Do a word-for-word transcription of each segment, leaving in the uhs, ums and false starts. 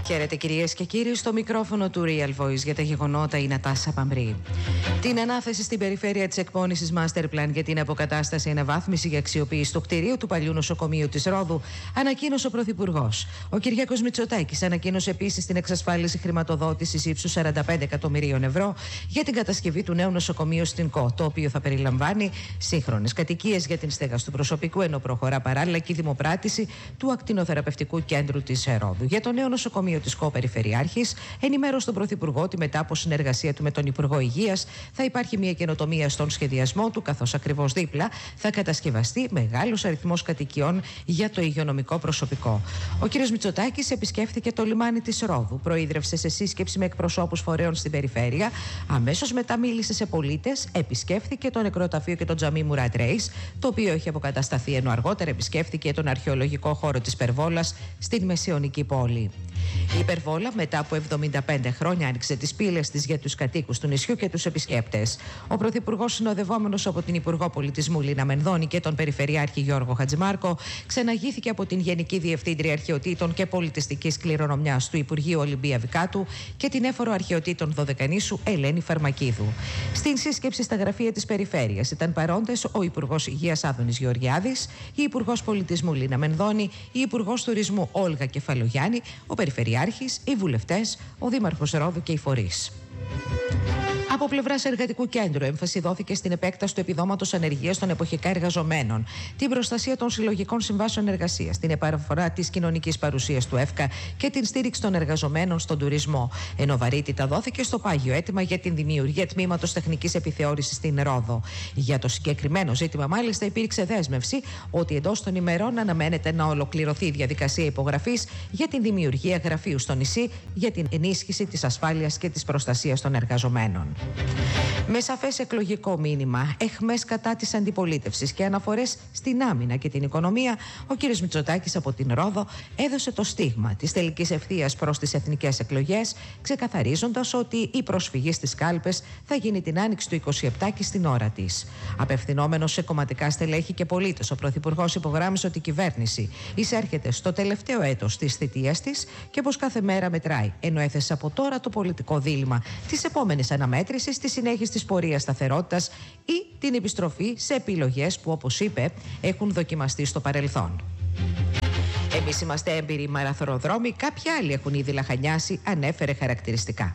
Χαίρετε κυρίες και κύριοι, στο μικρόφωνο του Real Voice για τα γεγονότα η Νατάσα Παμρή. Την ανάθεση στην περιφέρεια της εκπόνησης Master Plan για την αποκατάσταση αναβάθμιση για αξιοποίηση του κτηρίου του παλιού νοσοκομείου της Ρόδου ανακοίνωσε ο Πρωθυπουργός. Ο Κυριάκος Μητσοτάκης ανακοίνωσε επίσης την εξασφάλιση χρηματοδότησης ύψους σαράντα πέντε εκατομμυρίων ευρώ για την κατασκευή του νέου νοσοκομείου στην ΚΟ, το οποίο θα περιλαμβάνει σύγχρονες κατοικίες για την στέγαση του προσωπικού, ενώ προχωρά παράλληλα και η δημοπράτηση του ακτινοθεραπευτικού κέντρου της Ρόδου. Για το νέο νοσοκομείο της ΚΟ Περιφερειάρχης ενημέρωσε τον Πρωθυπουργό ότι μετά από συνεργασία του με τον Υπουργό Υγείας θα υπάρχει μια καινοτομία στον σχεδιασμό του, καθώς ακριβώς δίπλα θα κατασκευαστεί μεγάλος αριθμός κατοικιών για το υγειονομικό προσωπικό. Ο κ. Μητσοτάκης επισκέφθηκε το λιμάνι της Ρόδου, προείδρευσε σε σύσκεψη με εκπροσώπους φορέων στην περιφέρεια, αμέσως μετά μίλησε σε πολίτες, επισκέφθηκε το νεκροταφείο και το τζαμί Μουράτ Ρέις, το οποίο έχει αποκατασταθεί, ενώ αργότερα επισκέφθηκε τον αρχαιολογικό χώρο της Περβόλας στην Μεσαιωνική πόλη. Η Υπερβόλα μετά από εβδομήντα πέντε χρόνια άνοιξε τις πύλες της για τους κατοίκους του νησιού και τους επισκέπτες. Ο Πρωθυπουργός, συνοδευόμενος από την Υπουργό Πολιτισμού Λίνα Μενδώνη και τον Περιφερειάρχη Γιώργο Χατζημάρκο, ξεναγήθηκε από την Γενική Διευθύντρια Αρχαιοτήτων και Πολιτιστικής Κληρονομιάς του Υπουργείου Ολυμπία Βικάτου και την Έφορο Αρχαιοτήτων Δωδεκανήσου Ελένη Φαρμακίδου. Στην σύσκεψη στα γραφεία της Περιφέρειας ήταν παρόντες ο Υπουργός Υγείας Άδωνης Γεωργιάδης, η Υπουργός Πολιτισμού Λίνα Μενδώνη, η Υπουργός Τουρισμού Όλγα Κεφαλογιάννη, ο Περιφερειάρχης, οι βουλευτές, ο Δήμαρχος Ρόδου και οι φορείς. Από πλευράς Εργατικού Κέντρου, έμφαση δόθηκε στην επέκταση του επιδόματος ανεργίας των εποχικά εργαζομένων, την προστασία των συλλογικών συμβάσεων εργασίας, την επαναφορά της κοινωνικής παρουσίας του ΕΦΚΑ και την στήριξη των εργαζομένων στον τουρισμό. Ενώ βαρύτητα δόθηκε στο πάγιο αίτημα για την δημιουργία τμήματος τεχνικής επιθεώρησης στην Ρόδο. Για το συγκεκριμένο ζήτημα, μάλιστα, υπήρξε δέσμευση ότι εντός των ημερών αναμένεται να ολοκληρωθεί η διαδικασία υπογραφής για την δημιουργία γραφείου στο νησί για την ενίσχυση της ασφάλειας και της προστασίας των εργαζομένων. Με σαφές εκλογικό μήνυμα, εχμές κατά της αντιπολίτευσης και αναφορές στην άμυνα και την οικονομία, ο κ. Μητσοτάκης από την Ρόδο έδωσε το στίγμα της τελικής ευθείας προς τις εθνικές εκλογές, ξεκαθαρίζοντας ότι η προσφυγή στις κάλπες θα γίνει την άνοιξη του είκοσι επτά και στην ώρα της. Απευθυνόμενος σε κομματικά στελέχη και πολίτες, ο Πρωθυπουργός υπογράμμισε ότι η κυβέρνηση εισέρχεται στο τελευταίο έτος της θητείας της και πως κάθε μέρα μετράει, ενώ έθεσε από τώρα το πολιτικό δίλημμα της επόμενης αναμέτρησης, στη συνέχιση της πορείας σταθερότητας ή την επιστροφή σε επιλογές που, όπως είπε, έχουν δοκιμαστεί στο παρελθόν. Εμείς είμαστε έμπειροι μαραθωροδρόμοι, κάποιοι άλλοι έχουν ήδη λαχανιάσει, ανέφερε χαρακτηριστικά.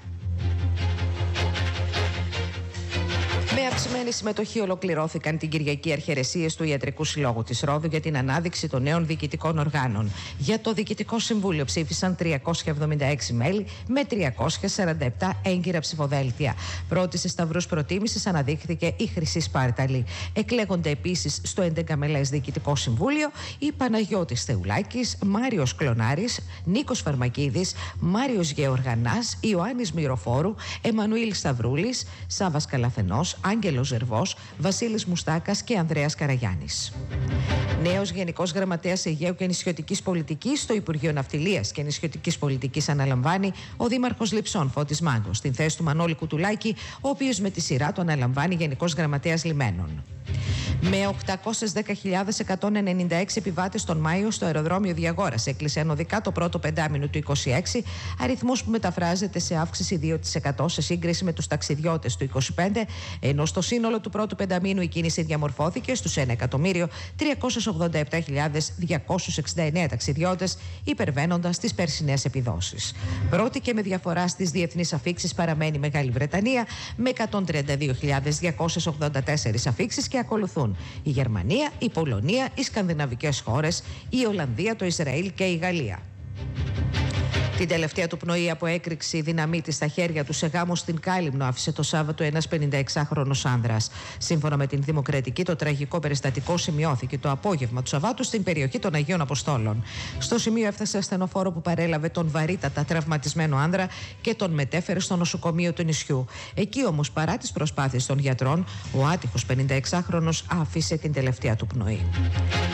Με αυξημένη συμμετοχή ολοκληρώθηκαν την Κυριακή αρχαιρεσίες του Ιατρικού Συλλόγου της Ρόδου για την ανάδειξη των νέων διοικητικών οργάνων. Για το Διοικητικό Συμβούλιο ψήφισαν τριακόσια εβδομήντα έξι μέλη με τριακόσια σαράντα επτά έγκυρα ψηφοδέλτια. Πρώτη σε σταυρούς προτίμησης αναδείχθηκε η Χρυσή Σπάρταλη. Εκλέγονται επίσης στο έντεκα μελές Διοικητικό Συμβούλιο η Παναγιώτης Θεουλάκης, Μάριος Κλωνάρης, Νίκος Φαρμακίδης, Μάριος Γεωργανάς, Ιωάννης Μυροφόρου, Εμμανουήλ Σταυρούλης, Σάββας Καλαθενός, Άγγελος Ζερβός, Βασίλης Μουστάκας και Ανδρέας Καραγιάννης. Νέος Γενικός Γραμματέας Αιγαίου και Νησιωτικής Πολιτικής στο Υπουργείο Ναυτιλίας και Νησιωτικής Πολιτικής αναλαμβάνει ο Δήμαρχος Λειψών Φώτης Μάγκος, στην θέση του Μανώλη Κουτουλάκη, ο οποίος με τη σειρά του αναλαμβάνει Γενικός Γραμματέας Λιμένων. Με οκτακόσιες δέκα χιλιάδες εκατόν ενενήντα έξι επιβάτες τον Μάιο στο αεροδρόμιο Διαγόρας έκλεισε ανωδικά το πρώτο πεντάμινο του είκοσι έξι, αριθμός που μεταφράζεται σε αύξηση δύο τοις εκατό σε σύγκριση με τους ταξιδιώτες του είκοσι πέντε, ενώ στο σύνολο του πρώτου πενταμήνου η κίνηση διαμορφώθηκε στους ένα εκατομμύριο τριακόσιες ογδόντα επτά χιλιάδες διακόσιους εξήντα εννέα ταξιδιώτες, υπερβαίνοντας τις περσινές επιδόσεις. Πρώτη και με διαφορά στις διεθνείς αφίξεις παραμένει η Μεγάλη Βρετανία με εκατόν τριάντα δύο χιλιάδες διακόσιες ογδόντα τέσσερις αφίξεις και ακολουθούν η Γερμανία, η Πολωνία, οι σκανδιναβικές χώρες, η Ολλανδία, το Ισραήλ και η Γαλλία. Την τελευταία του πνοή από έκρηξη δυναμίτη στα χέρια του σε γάμο στην Κάλυμνο άφησε το Σάββατο ένας πενηνταεξάχρονος άνδρας. Σύμφωνα με την Δημοκρατική, το τραγικό περιστατικό σημειώθηκε το απόγευμα του Σαββάτου στην περιοχή των Αγίων Αποστόλων. Στο σημείο έφτασε ασθενοφόρο που παρέλαβε τον βαρύτατα τραυματισμένο άνδρα και τον μετέφερε στο νοσοκομείο του νησιού. Εκεί όμως, παρά τις προσπάθειες των γιατρών, ο άτυχος πενηνταεξάχρονος άφησε την τελευταία του πνοή.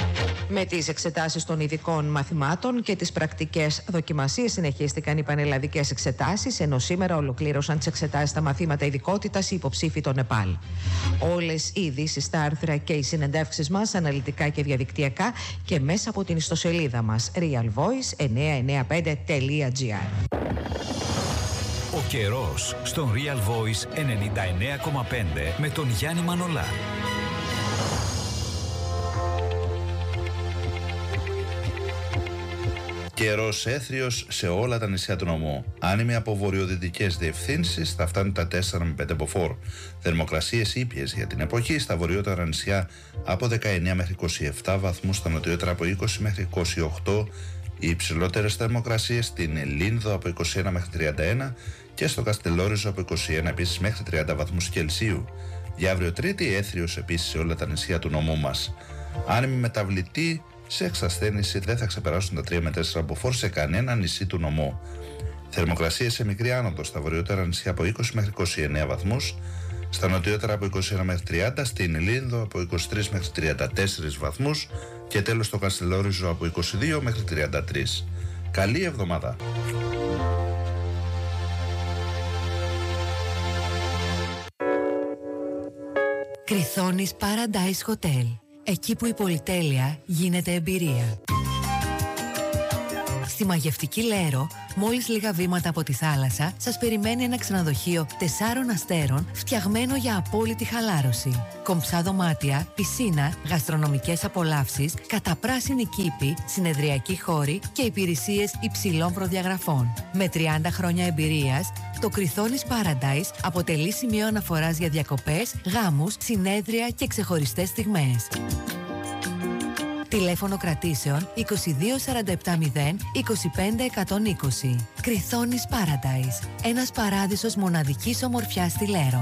Με τις εξετάσεις των ειδικών μαθημάτων και τις πρακτικές δοκιμασίες συνεχίστηκαν οι πανελλαδικές εξετάσεις, ενώ σήμερα ολοκλήρωσαν τις εξετάσεις στα μαθήματα ειδικότητας οι υποψήφοι των ΕΠΑΛ. Όλες οι ειδήσεις στα άρθρα και οι συνεντεύξεις μας αναλυτικά και διαδικτυακά και μέσα από την ιστοσελίδα μας real voice εννιακόσια ενενήντα πέντε τελεία gr. Ο καιρός στον Real Voice ενενήντα εννέα κόμμα πέντε με τον Γιάννη Μανολά. Καιρός έθριος σε όλα τα νησιά του νομού. Άνεμοι από βορειοδυτικές διευθύνσεις θα φτάνουν τα τέσσερα με πέντε μποφόρ. Θερμοκρασίες ήπιες για την εποχή στα βορειότερα νησιά από δεκαεννέα μέχρι είκοσι επτά βαθμούς, στα νοτιότερα από είκοσι μέχρι είκοσι οκτώ. Οι υψηλότερες θερμοκρασίες στην Λίνδο από είκοσι ένα μέχρι τριάντα ένα και στο Καστελόριζο από είκοσι ένα επίσης μέχρι τριάντα βαθμούς Κελσίου. Για αύριο Τρίτη έθριος επίσης σε όλα τα νησιά του νομού μας. Άνεμοι μεταβλητοί σε εξασθένηση δεν θα ξεπεράσουν τα τρία με τέσσερα μποφόρ σε κανένα νησί του νομού. Θερμοκρασίες σε μικρή άνοδο στα βορειότερα νησιά από είκοσι μέχρι είκοσι εννέα βαθμούς, στα νοτιότερα από είκοσι ένα μέχρι τριάντα, στην Λίνδο από είκοσι τρία μέχρι τριάντα τέσσερα βαθμούς και τέλος στο Καστελόριζο από είκοσι δύο μέχρι τριάντα τρία. Καλή εβδομάδα! Κριθόνης Paradise Hotel. Εκεί που η πολυτέλεια γίνεται εμπειρία. Στη μαγευτική Λέρο, μόλις λίγα βήματα από τη θάλασσα, σας περιμένει ένα ξενοδοχείο τεσσάρων αστέρων φτιαγμένο για απόλυτη χαλάρωση. Κομψά δωμάτια, πισίνα, γαστρονομικές απολαύσεις, καταπράσινη κήπη, συνεδριακοί χώροι και υπηρεσίες υψηλών προδιαγραφών. Με τριάντα χρόνια εμπειρίας, το Κριθόνης Paradise αποτελεί σημείο αναφοράς για διακοπές, γάμους, συνέδρια και ξεχωριστές στιγμές. Τηλέφωνο κρατήσεων είκοσι δύο σαράντα επτά μηδέν είκοσι πέντε εκατόν είκοσι. Κριθόνης Paradise. Ένας παράδεισος μοναδικής ομορφιάς στη Λέρο.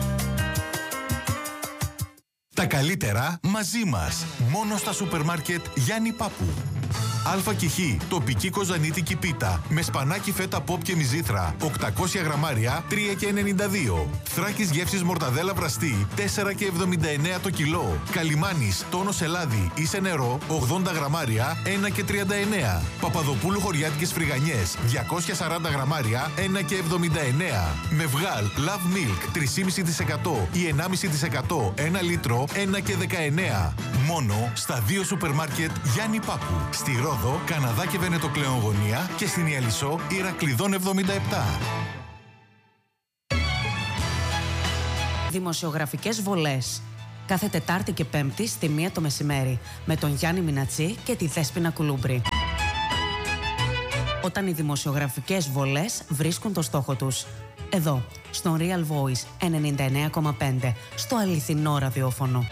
Τα καλύτερα μαζί μας. Μόνο στα σούπερ μάρκετ Γιάννη Πάπου. Α και Χ, τοπική κοζανίτικη πίτα με σπανάκι φέτα ποπ και μυζήθρα, οκτακόσια γραμμάρια, τρία και ενενήντα δύο. Θράκης γεύσης μορταδέλα βραστή, τέσσερα και εβδομήντα εννέα το κιλό. Καλιμάνης, τόνος ελάδι ή σε νερό, ογδόντα γραμμάρια, ένα και τριάντα εννέα. Παπαδοπούλου χωριάτικες φρυγανιές, διακόσια σαράντα γραμμάρια, ένα και εβδομήντα εννέα. Μευγάλ, Love Milk, τρία κόμμα πέντε τοις εκατό ή ενάμιση τοις εκατό, ένα λίτρο, ένα και δεκαεννέα. Μόνο στα δύο σούπερ μάρκετ Γιάννη Πάπου. Στη Ρόδο, Καναδά και Βενετοκλέον γωνία και στην Ιαλισσό, Ηρακλειδών εβδομήντα επτά. Δημοσιογραφικές βολές. Κάθε Τετάρτη και Πέμπτη στη μία το μεσημέρι με τον Γιάννη Μινατσί και τη Δέσποινα Κουλούμπρη. Όταν οι δημοσιογραφικές βολές βρίσκουν το στόχο τους. Εδώ, στο Real Voice ενενήντα εννέα κόμμα πέντε, στο αληθινό ραδιόφωνο.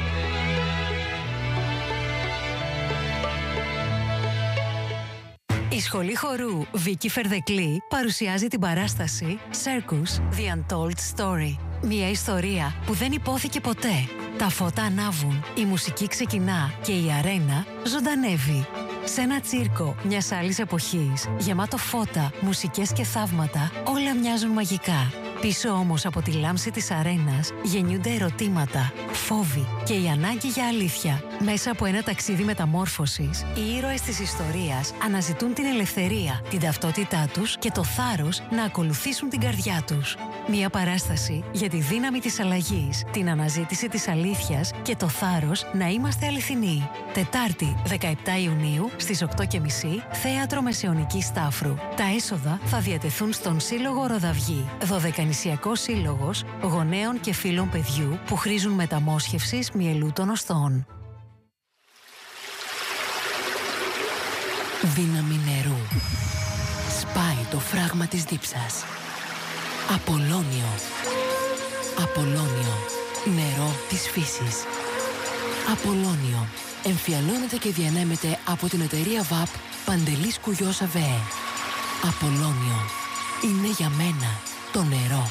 Η Σχολή Χορού Βίκη Φερδεκλή παρουσιάζει την παράσταση Circus The Untold Story. Μια ιστορία που δεν υπόθηκε ποτέ. Τα φώτα ανάβουν, η μουσική ξεκινά και η αρένα ζωντανεύει. Σε ένα τσίρκο μιας άλλης εποχής, γεμάτο φώτα, μουσικές και θαύματα, όλα μοιάζουν μαγικά. Πίσω όμως από τη λάμψη της αρένας γεννιούνται ερωτήματα, φόβοι και η ανάγκη για αλήθεια. Μέσα από ένα ταξίδι μεταμόρφωσης, οι ήρωες της ιστορίας αναζητούν την ελευθερία, την ταυτότητά τους και το θάρρος να ακολουθήσουν την καρδιά τους. Μια παράσταση για τη δύναμη της αλλαγής, την αναζήτηση της αλήθειας και το θάρρος να είμαστε αληθινοί. Τετάρτη, δεκαεπτά Ιουνίου, στις οκτώ και μισή, Θέατρο Μεσαιωνικής Στάφρου. Τα έσοδα θα διατεθούν στον Σύλλογο Ροδαυγή, δωδεκανησιακός σύλλογος γονέων και φίλων παιδιού που χρήζουν μεταμόσχευσης μυελού των οστών. Δύναμη νερού. Σπάει το φράγμα της δίψας. Απολώνιο. Απολώνιο. Νερό της φύσης. Απολώνιο. Εμφιαλώνεται και διανέμεται από την εταιρεία βαπ Παντελής Κουγιός ΑΒΕ. Απολώνιο. Είναι για μένα το νερό.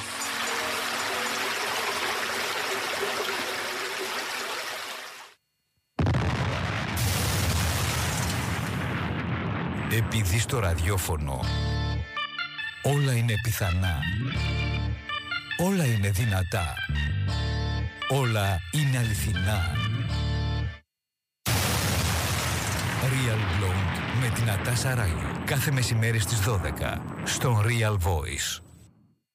Επειδή στο ραδιόφωνο όλα είναι πιθανά, όλα είναι δυνατά, όλα είναι αληθινά. Real Blonde με την Νατάσα Ράγιο. Κάθε μεσημέρι στις δώδεκα στον Real Voice.